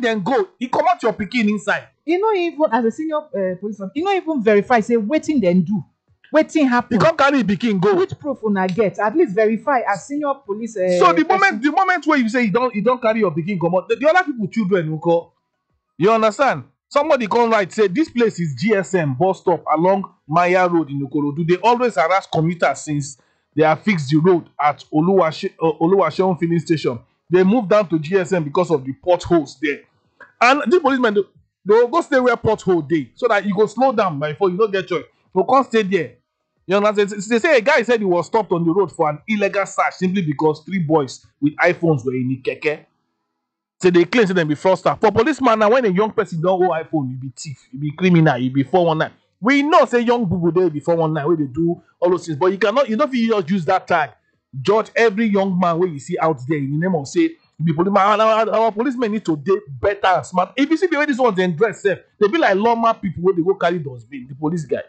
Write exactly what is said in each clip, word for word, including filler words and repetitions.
them go, he come out your pikin inside. You know, even as a senior uh, police officer, you know, even verify, say, waiting then do. Waiting happen. You can't carry pikin go. Which proof una get? At least verify as senior police. Uh, so the person. moment, the moment where you say you don't, you don't carry your pikin come out, the, the other people children will call. You understand? Somebody come right say this place is G S M bus stop along Maya Road in Ikorodu. They always harass commuters since they have fixed the road at Oluwase uh, Oluwaseun filling station. They moved down to G S M because of the potholes there. And the policemen, they will go stay where pothole dey so that you go slow down before you don't get choice. You can't stay there. You understand? They say a guy said he was stopped on the road for an illegal search simply because three boys with iPhones were in the keke. So they claim say them be fraudster. For policeman now, when a young person don't hold iPhone, you be thief, you be criminal, you be four one nine. We know say young people there be four one nine where they do all those things, but you cannot, you don't feel just use that tag. Judge every young man where you see out there in the name of say you be policeman. Our, our, our policemen need to do better and smart. If you see the way these ones they dress, they be like lawman people where they go carry dustbin, the police guys.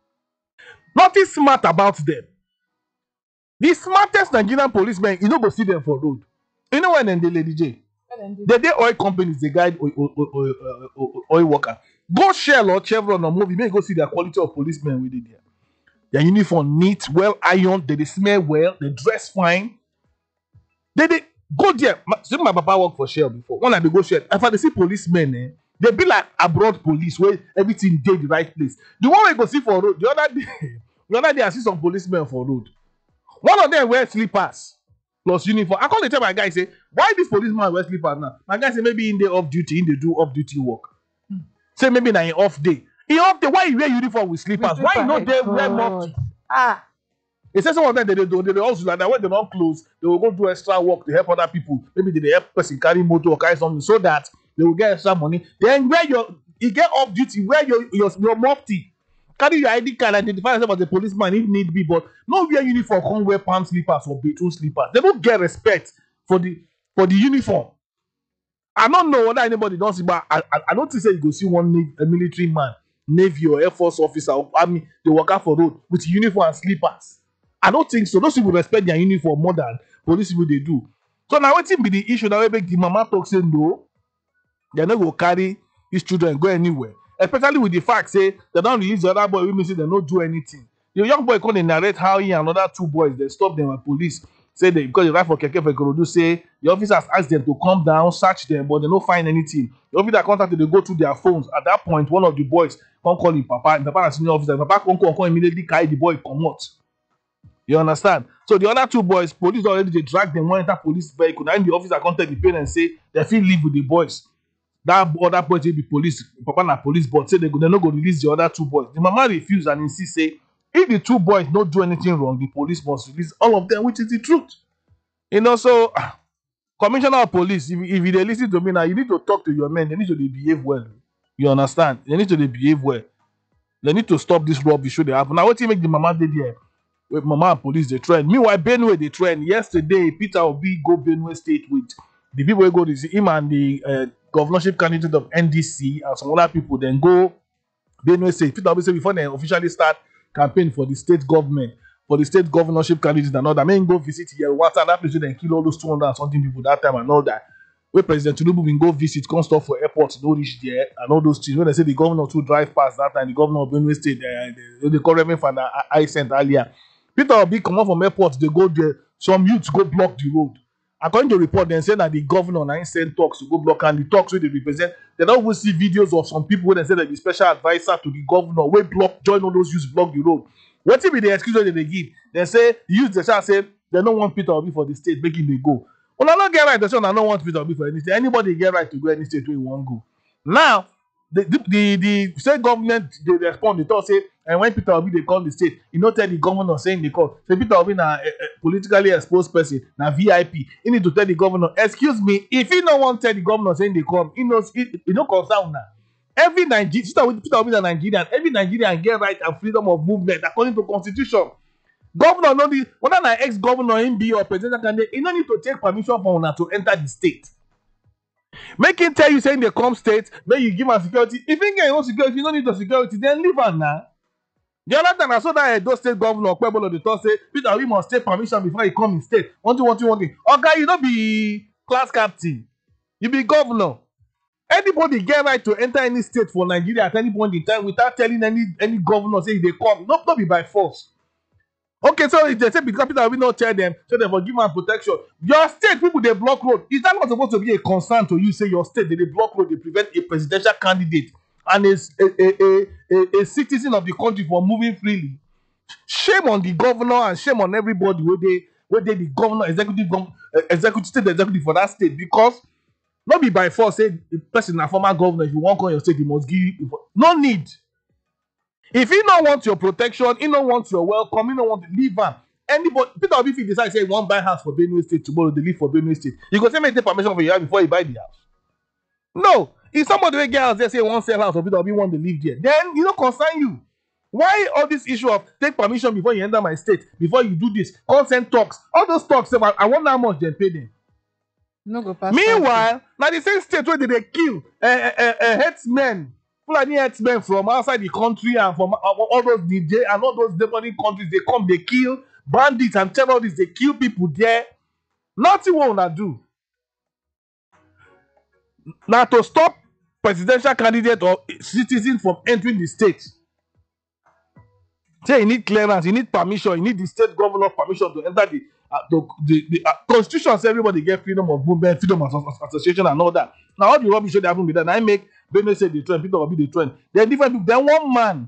Nothing smart about them. The smartest Nigerian policemen, you know, go see them for road. You know when they Lady J? The day oil companies, they guide oil, oil, oil, oil, oil worker. Go Shell or Chevron or Movie, may go see the quality of policemen with it there. Their uniform neat, well ironed, they, they smell well, they dress fine. They, they go there. My, see, my papa worked for Shell before. When I they go Shell, if I see policemen, eh, they be like abroad police where everything did the right place. The one we go see for road, the other day, the other day I see some policemen for road. One of them wear slippers plus uniform. I call the tell my guy say, why this policeman wear slippers now? My guy say maybe in the off duty, in the do off duty work. Hmm. Say maybe na in off day. In off day, why you wear uniform with slippers? With why you not there wear mufti? Ah. They say some of them they, they do they, they also like that when they don't close, they will go do extra work to help other people. Maybe they, they help person carry motor or carry something so that they will get extra money. Then where your you get off duty, wear your your, your mufti. Carry your I D card and identify yourself as a policeman if need be, but no wear uniform, come wear palm slippers or bedroom slippers. They don't get respect for the for the uniform. I don't know whether anybody don't see, but I, I, I don't think say you go see one a military man, Navy or Air Force officer or army, they work out for road with uniform and slippers. I don't think so. Those people respect their uniform more than police people they do. So now what be the issue that we make the mama talk say no, they're not going to carry his children go anywhere. Especially with the fact say they don't release the other boy, we mean say they don't do anything. The young boy come and narrate how he and another two boys they stop them by police. Say they because they ride for Keke for Ikorodu, say the officers ask them to come down, search them, but they don't find anything. The officer contacted, they go through their phones. At that point, one of the boys come call him Papa, and Papa and senior officer. Papa come call, come immediately carry the boy come out. You understand? So the other two boys, police already they drag them one enter police vehicle. Now the officer contact the parents and say they feel live with the boys. That other boys will be police, Papa na police, but say they go, they not go release the other two boys. The mama refuse and insist say if the two boys don't do anything wrong, the police must release all of them, which is the truth. You know, so commissioner of police, if, if they listen to me now, you need to talk to your men. They need to behave well. You understand? They need to behave well. They need to stop this rubbish should they happen. Now, what do you make the mama did here? With mama and police, they trend. Meanwhile, Benue, they trend. Yesterday, Peter Obi go Benue State with the people who go to see him and the uh, governorship candidate of N D C and some other people. Then go Benue State. Peter Obi said before they officially start campaign for the state government, for the state governorship candidate and all that, may go visit here. What and that place then kill all those two hundred and something people that time and all that. Where President Tinubu will go visit, come stop for airport, no reach there, and all those things. When they say the governor to drive past that time, the governor of Benue State, uh, the, the current fan I sent earlier. Peter Obi come out from airport, they go there, some youths go block the road. According to report, they say that the governor now sent talks to go block, and the talks where they represent, they don't even see videos of some people where they say that the special advisor to the governor will block, join all those youths block the road. What if the excuse that they give? They say, the youths they shall say, they don't want Peter Obi for the state, making they go. Well, I don't get right, they say, I don't want Peter Obi for any state. Anybody get right to go any state where you want to go. Now, the, the, the, the state government, they respond, they talk, say, and when Peter Obi, they call the state, you know, tell the governor saying they call. Say, Peter Obi, na a, a politically exposed person, na V I P. He need to tell the governor, excuse me, if he no want to tell the governor saying they come, he knows, he, he no concern now. Every Nigerian, Peter Obi is a Nigerian, every Nigerian get right and freedom of movement according to constitution. Governor, no need, whether an ex-governor, him be or president candidate, he no need to take permission from una to enter the state. Make him tell you saying they come state, make you give him security. If he get your own security, you don't need the security, then leave him now. The other time I saw that Edo State Governor Kwebolo the thought say Peter Obi must take permission before he come in state. One thing, one thing, one thing. Okay, you don't be class captain. You be governor. Anybody get right to enter any state for Nigeria at any point in time without telling any any governor say they come. Not not be by force. Okay, so if they say because Peter will not tell them, so they for give them protection. Your state people they block road. Is that not supposed to be a concern to you? Say your state they, they block road, they prevent a presidential candidate and a, a, a, a, a citizen of the country from moving freely. Shame on the governor and shame on everybody where they where they the governor, executive, gov- uh, executive state executive for that state, because not be by force say the person a former governor. If you want on your state, you must give you. No need. If he don't want your protection, he don't want your welcome, he don't want to leave him. Anybody, Peter Obi, if he decides say he want buy house for Benue State tomorrow, they leave for Benue State. You go say me take permission for you before you buy the house. No, if somebody will get house there say he want sell house or Peter Obi want to live there, then you don't concern you. Why all this issue of take permission before you enter my state, before you do this, consent talks, all those talks, I, I wonder how much they pay them. No go pass. Meanwhile, now the same state where they, they kill uh, uh, uh, headsmen, Fulani headsmen from outside the country and from uh, all those D J and all those neighboring countries, they come, they kill bandits and terrorists, they kill people there. Nothing what una do. Now to stop presidential candidate or citizen from entering the state. Say you need clearance, you need permission, you need the state governor permission to enter the uh, the, the, the uh, constitution says everybody get freedom of movement, freedom of association and all that. Now all the rubbish should happen with that. And I make Benue say the trend, Peter Obi the trend. Then different people. Then one man,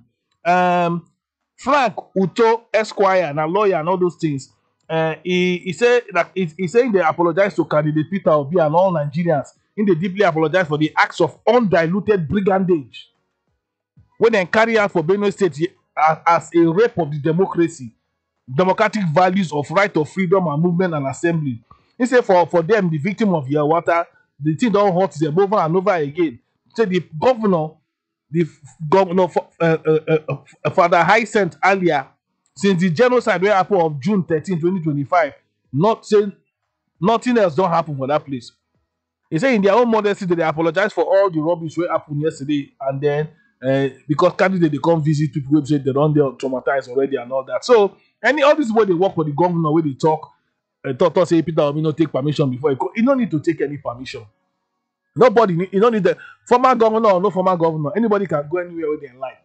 um, Frank Uto Esquire, and a lawyer and all those things. Uh, he he said that he, he saying they apologize to candidate Peter Obi and all Nigerians. In they deeply apologize for the acts of undiluted brigandage when they carry out for Benue State as, as a rape of the democracy, democratic values of right of freedom and movement and assembly. He said for, for them, the victim of Yawata, the thing don't hurt them over and over again. So the governor, the governor, uh, uh, uh, Father Hyacinth earlier, since the genocide wey happen of June thirteenth, twenty twenty-five, not saying nothing else don't happen for that place. He said in their own modesty they apologize for all the rubbish wey happen yesterday, and then uh, because candidate they come visit people who say they don't they traumatized already and all that. So any all this way they work for the governor where they talk, uh, talk, talk say Peter Obi no take permission before he go. He don't need to take any permission. Nobody, need, you don't need the former governor or no former governor. Anybody can go anywhere where they like.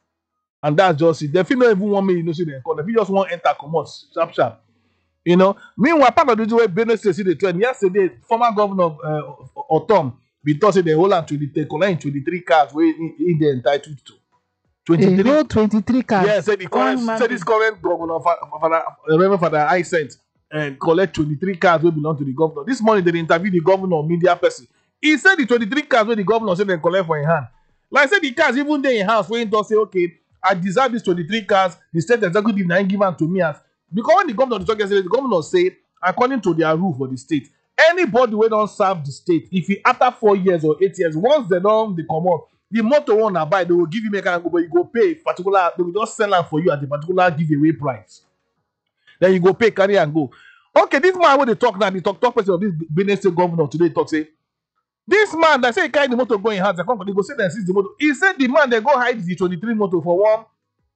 And that's just it. They feel not even want me, you know, see they call. They just want enter come sharp sharp. You know. Meanwhile, part of the way Benue State see the trend. Yesterday, former governor uh, Otom been told say they hold on to the collect twenty-three cars where he, he they entitled to. twenty-three. They hold twenty-three cars. Yeah, say the current, say this current governor, Father Reverend Father Hyacinth, and collect twenty-three cars where belong to the governor. This morning they interview the governor media person. He said the twenty-three cars where the governor said they collect for in hand. Like I said, the cars even there in house where he does say, okay, I deserve these twenty-three cars. The state executive now give them to me as because when the governor talk yesterday, the governor say according to their rule for the state, anybody who don't serve the state, if he after four years or eight years, once they don't they come out, the motor one buy, they will give you make and go, but you go pay particular. They will just sell them for you at a particular giveaway price. Then you go pay, carry and go. Okay, this man when they talk now, the talk talk person of this Benue State governor today talk say. This man that say he carry the motor go in house, they go say they seize the motor. He said the man they go hide the twenty-three motor for one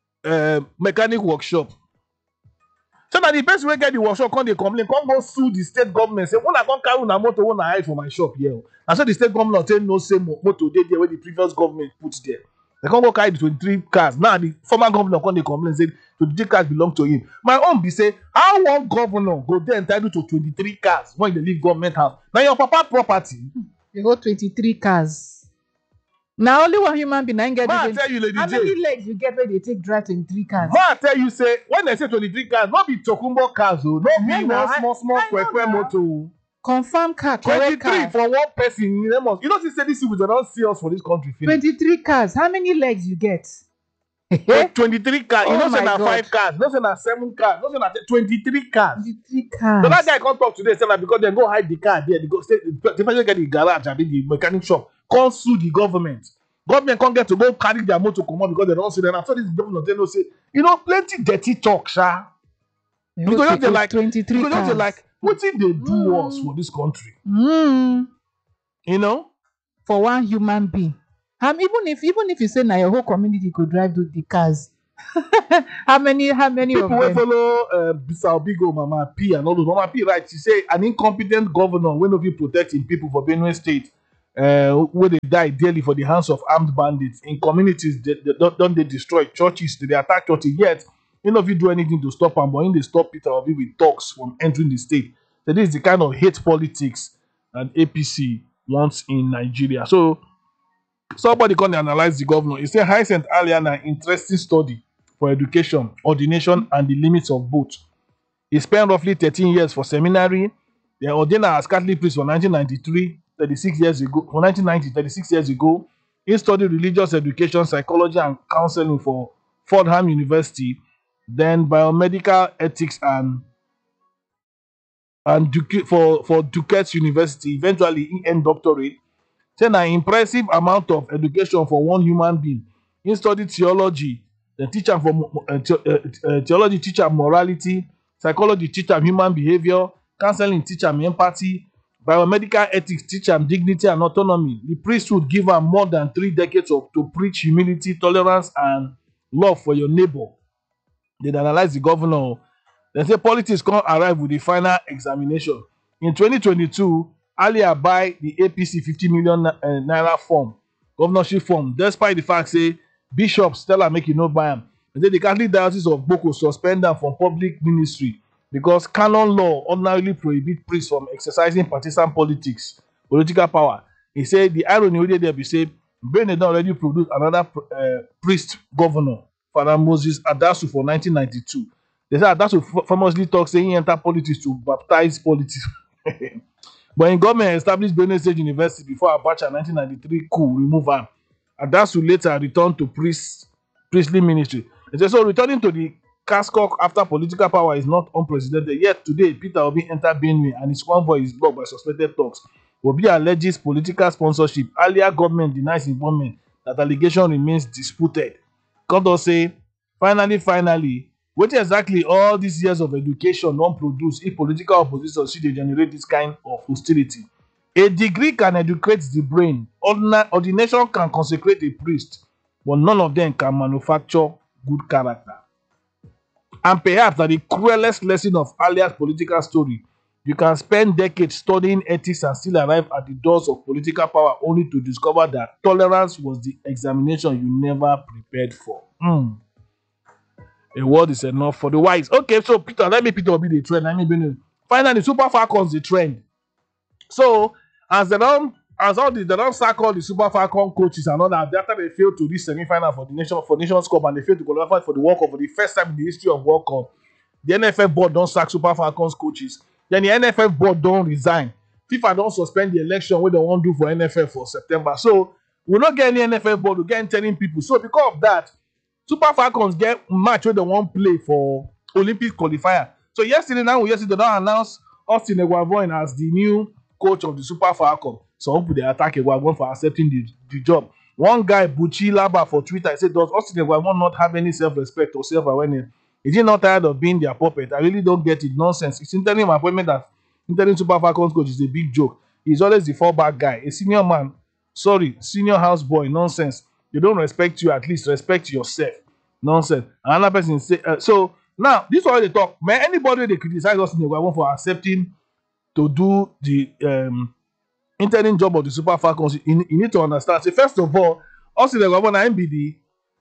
uh, mechanic workshop. So that the person will get the workshop come they complain, come go sue the state government. Say, when I come carry una motor, when I hide for my shop here. And so the state government say no same motor they there where the previous government put there. They can't go carry the twenty-three cars. Now the former governor come they complain say twenty-three cars belong to him. My own be say, how one governor go there entitled to twenty-three cars when they leave government house? Now your papa property. They hold twenty-three cars. Now only one human being can get. Ma, I tell you, Lady How J. many legs you get when they take drive twenty-three cars? Ma, I tell you, say when they say twenty-three cars, not be Tokumbo cars, oh, not be Yeah, one small, small, I- I know quick, quick now. motor. Confirm car, correct twenty-three car. for one person. You know, you know, say this people they don't see us for this country. finish. twenty-three cars. How many legs you get? But twenty-three cars. You Oh know, say my na God. five cars. You know, say na seven cars. You know, say na twenty-three cars. twenty-three cars. So that guy come talk today, say na because they go hide the car there. They go stay. The person get the garage and the mechanic shop. Come sue the government. Government can't get to go carry their motor come on because they don't see them. After this government, they don't say, you know, plenty dirty talk, sha. They Because hold just they like, twenty-three because just cars. they like, what did they do Mm. us for this country? Mm. You know? For one human being. Um, even if even if you say now your whole community could drive the, the cars. how many how many People of will them? follow uh, Bissau Bigo, Mama P, and all those. Mama P, right? She say an incompetent governor will not be protecting people for Benue State. uh, where they die daily for the hands of armed bandits in communities. They, they don't, don't they destroy churches? They attack churches. Yet, you know, if you do anything to stop them, but in they stop Peter Obi with talks from entering the state. So this is the kind of hate politics that A P C wants in Nigeria. So somebody come and analyze the governor. He said Hyacinth Aliana interesting study for education, ordination, and the limits of both. He spent roughly thirteen years for seminary. They ordained as Catholic priest for nineteen ninety-three, thirty-six years ago. For nineteen ninety, thirty-six years ago. He studied religious education, psychology, and counseling for Fordham University. Then biomedical ethics and and Duque, for for Duquesne University. Eventually, he earned doctorate. Then an impressive amount of education for one human being. He studied theology, the teacher for mo- uh, the- uh, uh, theology teacher morality, psychology teacher human behavior, counseling teacher empathy, biomedical ethics teacher dignity and autonomy. The priesthood give am more than three decades of to preach humility, tolerance, and love for your neighbor. They analyze the governor. They say politics can't arrive with the final examination. In twenty twenty-two, earlier buy the A P C fifty million na- uh, naira form, governorship form, despite the fact say bishops tell am make you no buy am. They say the Catholic Diocese of Boko suspend am from public ministry because canon law ordinarily prohibit priests from exercising partisan politics, political power. He say the irony wey dey there be say Benin don already produce another uh, priest governor, Father Moses Adasu, for nineteen ninety-two. They say Adasu f- famously talk say he enter politics to baptize politics. But in government established Benue State University before Abacha nineteen ninety-three coup remove am. Adasu later returned to priest, priestly ministry. They say so returning to the cascock after political power is not unprecedented. Yet today, Peter Obi entered Benue and his convoy is blocked by suspected talks. Obi alleges political sponsorship. Earlier government denies involvement. That allegation remains disputed. Come to say, finally, finally, what exactly all these years of education don produce if political opposition still dey generate this kind of hostility? A degree can educate the brain. Ordina- Ordination can consecrate a priest, but none of them can manufacture good character. And perhaps that the cruelest lesson of Alia's political story. You can spend decades studying ethics and still arrive at the doors of political power only to discover that tolerance was the examination you never prepared for. Hmm. A word is enough for the wise. Okay, so Peter, let me Peter be the trend. Let me be finally Super Falcons the trend. So as they don't, as all the they don't sack all the Super Falcon coaches and all that, after they failed to reach semi-final for the nation for Nations Cup and they failed to qualify for the World Cup for the first time in the history of World Cup, the N F F board don't sack Super Falcons coaches. Then the N F F board don't resign. FIFA don't suspend the election where they won't do for N F F for September. So we not get any N F F board, we get telling people. So because of that, Super Falcons get match where they won't play for Olympic qualifier. So yesterday now, yesterday they don't announce Austin Eguavoin as the new coach of the Super Falcons. Some people they attack Eguavoin for accepting the, the job. One guy, Buchi Laba, for Twitter, said, "Does Austin Eguavoin not have any self-respect or self-awareness? Is he not tired of being their puppet? I really don't get it. Nonsense. It's interim appointment as interim Super Falcons coach is a big joke. He's always the fallback guy. A senior man, sorry, senior houseboy. Nonsense. They don't respect you. At least respect yourself. Nonsense." Another person say, uh, so now this is why they talk. Man, anybody they criticize Austin Eguavoin for accepting to do the um, interim job of the Super Falcons, you, you need to understand. So first of all, Austin Eguavoin na him be the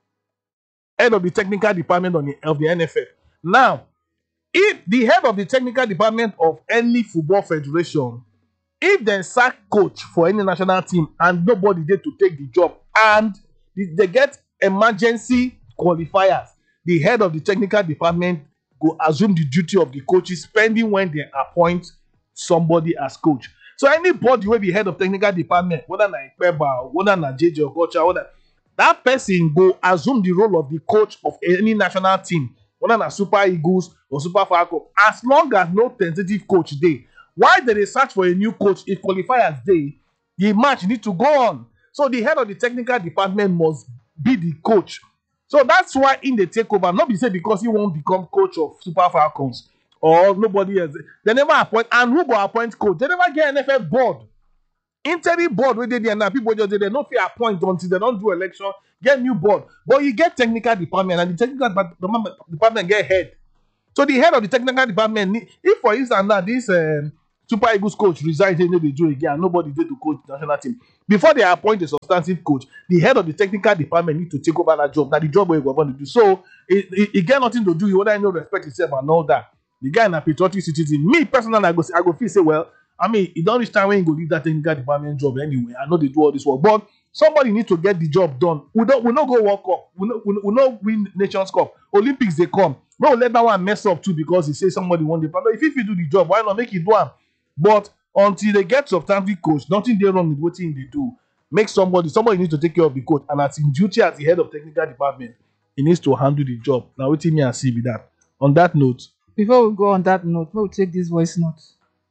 head of the technical department on the, of the N F F. Now, if the head of the technical department of any football federation, if they sack coach for any national team and nobody there to take the job, and they get emergency qualifiers, the head of the technical department go assume the duty of the coaches, pending when they appoint somebody as coach. So anybody will be head of technical department, whether na Ikpeba, whether na J J Okocha, whether that person go assume the role of the coach of any national team, whether na Super Eagles or Super Falcons, as long as no tentative coach dey. Why did they search for a new coach if qualifiers dey? The match need to go on. So the head of the technical department must be the coach. So that's why in the takeover, not be say because he won't become coach of Super Falcons or nobody else. They never appoint, and who go appoint coach? They never get N F F board. Interim board where they there now, people just they no fit appoint until they don't do election, get new board. But you get technical department, and the technical department get head. So the head of the technical department, if for instance now this um, Super Eagles coach resigns, they know they do again, and nobody there to coach the national team. before they appoint a substantive coach, the head of the technical department need to take over that job. That the job where you want to do. So it, it, it get nothing to do with whether you know respect yourself and all that. The guy in a patriotic citizen. Me personally, I go I go feel say, well, I mean, it don't reach time when you go leave that technical department job anyway. I know they do all this work, but somebody need to get the job done. We don't we not go World Cup. We not we, we not win Nations Cup. Olympics they come. No, let that one mess up too because he say somebody won the. If if you do the job, why not make it one? But until they get substantive coach, nothing they wrong with what they do. Make somebody somebody needs to take care of the coach, and as in duty as the head of technical department, he needs to handle the job. Now, what me and see with that. On that note, Before we go on that note, we'll take this voice note.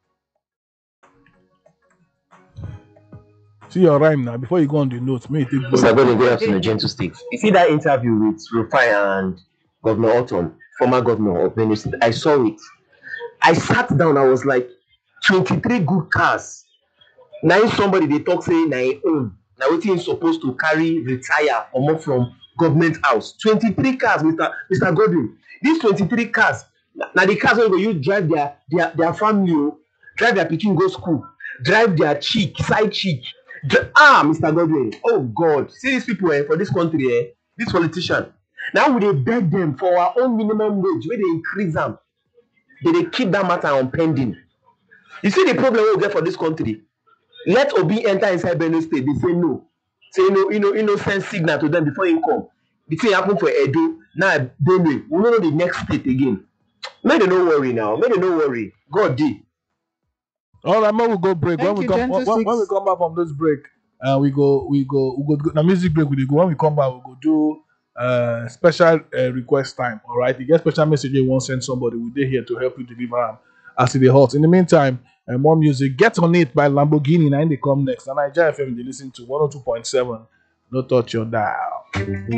see your rhyme now. Before you go on the notes, may you take Mister voice. Gordon, good afternoon, Gentle State. You see that interview with Rufai and Governor Orton, former governor of Benue State? I saw it. I sat down, I was like, twenty-three good cars. Now if somebody they talk say na him own, now wetin him supposed to carry retire comot from government house. twenty-three cars, Mister Mister Gordon. These twenty-three cars, na the cars wey go use drive their their their family o, drive their pikin go school, drive their chick, side chick. Dri- ah, Mister Godwin, oh God, see these people eh, for this country, eh, this politician. Now we dey beg them for our own minimum wage, wey dey increase am. They dey keep that matter on pending. You see the problem wey we get for this country. Let Obi enter inside Benue State, they say no. Say no, you know, you know, send signal to them before he come. The thing happen for Edo, now Benue, we don't know the next state again. Make them no worry now, make them no worry. God dey. All right, man, we go break. Thank when we you, come Gentle when, when we Six. come back from this break, uh, we go we go we go the music break. We dey go. When we come back, we go do uh special uh, request time. All right, you get special message you want send somebody. We dey here to help you deliver them as it dey hot. In the meantime, uh, more music. Get on it by Lamborghini. Now they come next. And Nigeria F M they listen to one oh two point seven. No touch your dial.